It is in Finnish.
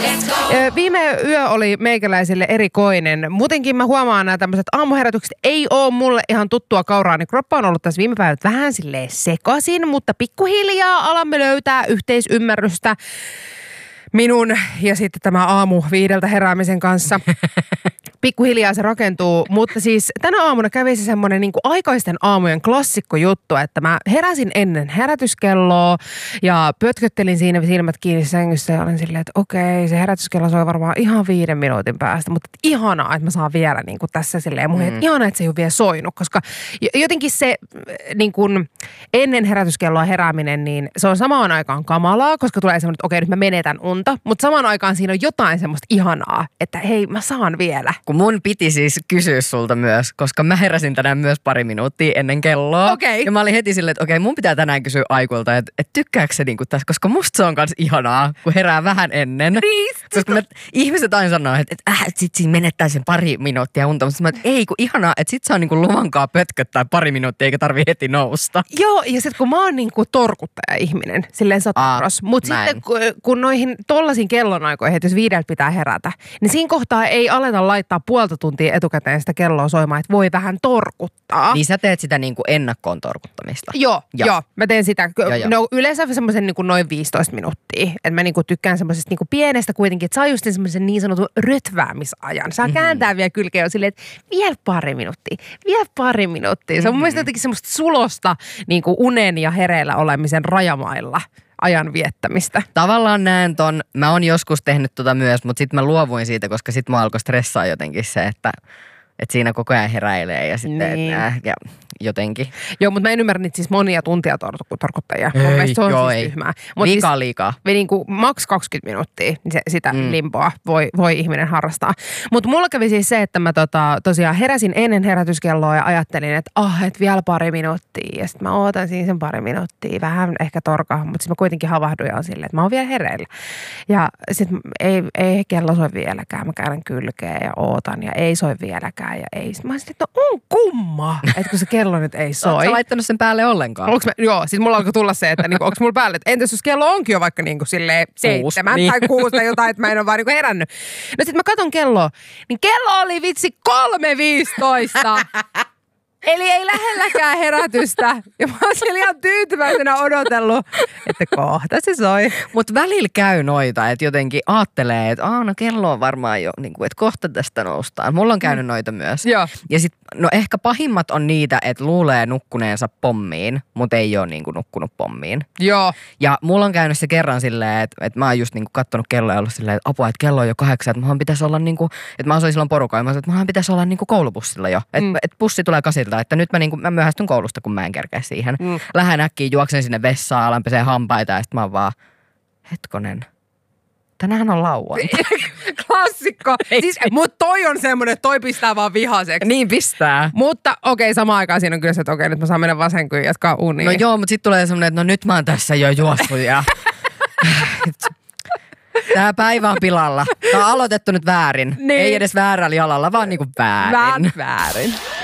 Viime yö oli meikäläisille erikoinen. Muutenkin mä huomaan nämä tämmöiset aamuherätykset ei ole mulle ihan tuttua kauraa. Niin kroppa on ollut tässä viime päivät vähän silleen sekaisin, mutta pikkuhiljaa alamme löytää yhteisymmärrystä minun ja sitten tämä aamu 5 heräämisen kanssa. Pikkuhiljaa se rakentuu, mutta siis tänä aamuna kävi se semmoinen niin kuin aikaisten aamujen klassikkojuttu, että mä heräsin ennen herätyskelloa ja pötköttelin siinä silmät kiinni sängyssä ja olin silleen, että okei, se herätyskello soi varmaan ihan 5 minuutin päästä, mutta ihanaa, että mä saan vielä niin kuin tässä silleen ihanaa, että se ei ole vielä soinut, koska jotenkin se niin kuin ennen herätyskelloa herääminen, niin se on samaan aikaan kamalaa, koska tulee semmoinen, että okei, nyt mä menetän unta, mutta samaan aikaan siinä on jotain semmoista ihanaa, että hei, mä saan vielä. Kun mun piti siis kysyä sulta myös, koska mä heräsin tänään myös 2 minuuttia ennen kelloa. Okei. Ja mä olin heti silleen, että okei, mun pitää tänään kysyä Aikulta, että tykkääkö se niinku tässä, koska musta se on kans ihanaa, kun herää vähän ennen. Niin. Koska ihmiset aina sanoo, että sit siinä menettää sen 2 minuuttia unta, mutta mä, ei kun ihanaa, että sit saa niinku luvankaa pötköttää 2 minuuttia eikä tarvii heti nousta. Joo, ja sitten kun mä oon niinku torkuttaja-ihminen, silleen sataros, mutta sitten kun noihin tollaisiin kellonaikoihin, että jos 5 pitää herätä, niin siinä kohtaa ei aleta laittaa puolta tuntia etukäteen sitä kelloa soimaan, että voi vähän torkuttaa. Niin sä teet sitä niinku ennakkoon torkuttamista. Joo, mä teen sitä. No yleensä semmoisen niinku noin 15 minuuttia. Että mä niinku tykkään semmoisesta niinku pienestä kuitenkin, että saa just semmoisen niin sanotun rötväämisajan. Saa kääntää vielä kylkeä silleen, että vielä 2 minuuttia, vielä 2 minuuttia. Se on mun mielestä jotenkin semmoista sulosta niinku unen ja hereillä olemisen rajamailla ajan viettämistä. Tavallaan näen ton, mä oon joskus tehnyt tota myös, mutta sitten mä luovuin siitä, koska sitten mä alkoi stressaa jotenkin se, että siinä koko ajan heräilee ja sitten niin. ja jotenkin. Joo, mutta mä en ymmärrä niitä siis monia tuntia torkuttajia. Mun mielestä se on siis tyhmää. Liikaa, liikaa. Niin kuin maks 20 minuuttia, niin sitä limpoa voi ihminen harrastaa. Mutta mulla kävi siis se, että mä tosiaan heräsin ennen herätyskelloa ja ajattelin, että et vielä 2 minuuttia. Ja sitten mä ootan siinä sen 2 minuuttia. Vähän ehkä torkaa, mutta sitten mä kuitenkin havahduin ja on silleen, että mä oon vielä hereillä. Ja sitten ei kello soi vieläkään. Mä käännän kylkeä ja ootan ja ei soi vieläkään. Ja ei. Sitten mä olisin, että no on kumma, että kun se kello nyt ei soi. Oletko sä laittanut sen päälle ollenkaan? Joo, siis mulla alkoi tulla se, että niinku, onko mulla päälle, että entäs jos kello onkin jo vaikka niinku silleen 7 tai 6 tai jotain, että mä en ole vaan niinku herännyt. No sit mä katon kelloa, niin kello oli vitsi 3:15. Eli ei lähelläkään herätystä. Ja mä oon siellä ihan tyytyväisenä odotellut, että kohta se soi. Mutta välillä käy noita, että jotenkin aattelee, että no kello on varmaan jo, niin kuin, että kohta tästä noustaan. Mulla on käynyt noita myös. Joo. Ja sit, no ehkä pahimmat on niitä, että luulee nukkuneensa pommiin, mutta ei ole niin kuin nukkunut pommiin. Joo. Ja mulla on käynyt se kerran silleen, että mä oon just niin kuin kattonut kelloa ja ollut silleen, että apua, että kello on jo 8, että mähän pitäisi olla niin kuin, että mä asuin silloin porukalla, että mähän pitäisi olla niin kuin koulubussilla jo. Että bussi tulee 8, että nyt mä myöhästyn koulusta, kun mä en kerkeä siihen. Lähden äkkiä, juoksen sinne vessaan, alan pesee hampaita ja sitten mä oon vaan, hetkonen, tänään on lauantai. Klassikko. Siis, mutta toi on semmoinen, että toi pistää vaan vihaseksi. Niin pistää. Mutta okei, samaan aikaan siinä on kyllä se, että okei, nyt mä saan mennä vasenkyyn ja jatkaa unia. No joo, mutta sitten tulee semmoinen, että no nyt mä oon tässä jo juossut ja tää päivä on pilalla. Tää on aloitettu nyt väärin. Niin. Ei edes väärällä jalalla, vaan niinku väärin. Väärin.